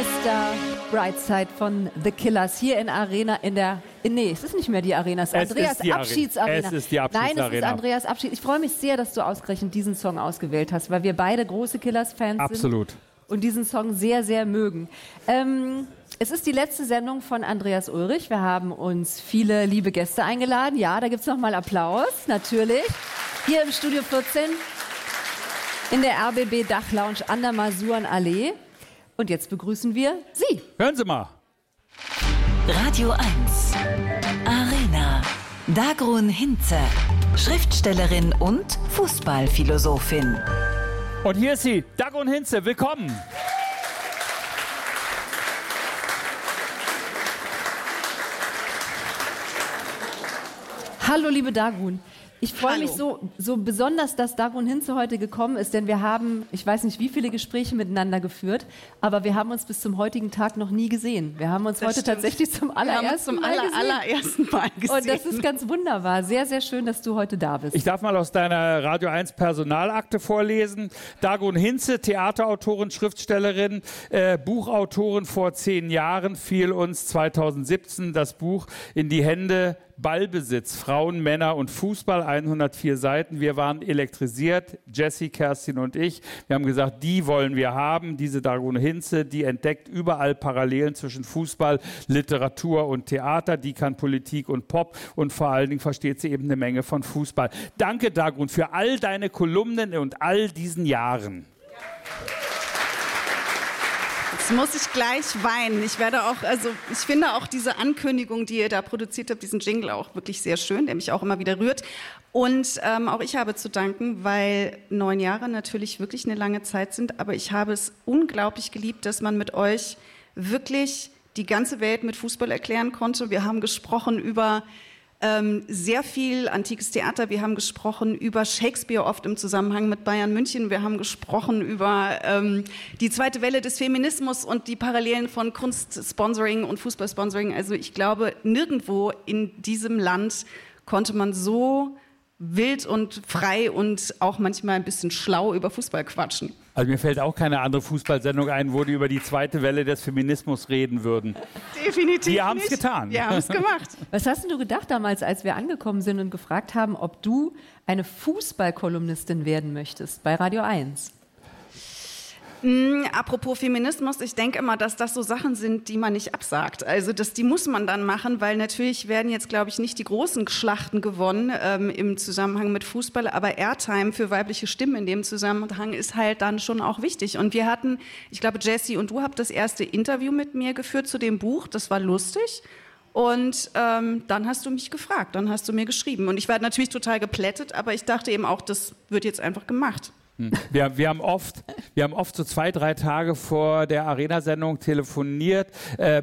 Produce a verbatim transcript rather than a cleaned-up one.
Orchester Brightside von The Killers hier in Arena, in der, in, nee, es ist nicht mehr die Arena, es ist es Andreas ist die Abschiedsarena. Es ist die Abschiedsarena. Nein, es ist Andreas Abschied. Ich freue mich sehr, dass du ausgerechnet diesen Song ausgewählt hast, weil wir beide große Killers-Fans sind. Absolut. Und diesen Song sehr, sehr mögen. Ähm, es ist die letzte Sendung von Andreas Ulrich. Wir haben uns viele liebe Gäste eingeladen. Ja, da gibt es nochmal Applaus, natürlich. Hier im Studio vierzehn in der R B B Dachlounge an der Masurenallee. Und jetzt begrüßen wir Sie. Hören Sie mal. Radio eins. Arena. Dagrun Hinze. Schriftstellerin und Fußballphilosophin. Und hier ist sie, Dagrun Hinze. Willkommen. Hallo, liebe Dagrun. Ich freue Hallo. mich so, so besonders, dass Dagrun Hinze heute gekommen ist, denn wir haben, ich weiß nicht, wie viele Gespräche miteinander geführt, aber wir haben uns bis zum heutigen Tag noch nie gesehen. Wir haben uns Das heute stimmt. tatsächlich zum Wir haben uns allerersten zum Mal aller, gesehen. allerersten Mal gesehen. Und das ist ganz wunderbar. Sehr, sehr schön, dass du heute da bist. Ich darf mal aus deiner Radio eins Personalakte vorlesen. Dagrun Hinze, Theaterautorin, Schriftstellerin, äh, Buchautorin. Vor zehn Jahren fiel uns zweitausendsiebzehn das Buch in die Hände. Ballbesitz, Frauen, Männer und Fußball, hundertvier Seiten. Wir waren elektrisiert, Jessie, Kerstin und ich. Wir haben gesagt, die wollen wir haben, diese Dagrun Hinze, die entdeckt überall Parallelen zwischen Fußball, Literatur und Theater. Die kann Politik und Pop und vor allen Dingen versteht sie eben eine Menge von Fußball. Danke, Dagrun, für all deine Kolumnen und all diesen Jahren. Jetzt muss ich gleich weinen. Ich werde auch, also ich finde auch diese Ankündigung, die ihr da produziert habt, diesen Jingle auch wirklich sehr schön, der mich auch immer wieder rührt. Und ähm, auch ich habe zu danken, weil neun Jahre natürlich wirklich eine lange Zeit sind, aber ich habe es unglaublich geliebt, dass man mit euch wirklich die ganze Welt mit Fußball erklären konnte. Wir haben gesprochen über Ähm, sehr viel antikes Theater. Wir haben gesprochen über Shakespeare, oft im Zusammenhang mit Bayern München. Wir haben gesprochen über ähm, die zweite Welle des Feminismus und die Parallelen von Kunstsponsoring und Fußballsponsoring. Also ich glaube, nirgendwo in diesem Land konnte man so wild und frei und auch manchmal ein bisschen schlau über Fußball quatschen. Also mir fällt auch keine andere Fußballsendung ein, wo die über die zweite Welle des Feminismus reden würden. Definitiv Die haben es nicht. getan. Wir haben es gemacht. Was hast denn du gedacht damals, als wir angekommen sind und gefragt haben, ob du eine Fußballkolumnistin werden möchtest bei Radio eins? Mm, apropos Feminismus, ich denke immer, dass das so Sachen sind, die man nicht absagt. Also das, die muss man dann machen, weil natürlich werden jetzt, glaube ich, nicht die großen Schlachten gewonnen ähm, im Zusammenhang mit Fußball, aber Airtime für weibliche Stimmen in dem Zusammenhang ist halt dann schon auch wichtig. Und wir hatten, ich glaube, Jessie und du habt das erste Interview mit mir geführt zu dem Buch, das war lustig. Und ähm, dann hast du mich gefragt, dann hast du mir geschrieben. Und ich war natürlich total geplättet, aber ich dachte eben auch, das wird jetzt einfach gemacht. Wir, wir, haben oft, wir haben oft so zwei, drei Tage vor der Arena-Sendung telefoniert. Äh,